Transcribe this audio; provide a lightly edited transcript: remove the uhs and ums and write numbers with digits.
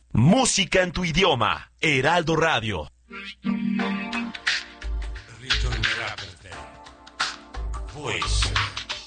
Música en tu idioma. Heraldo Radio. Ritornerà per te. Voice.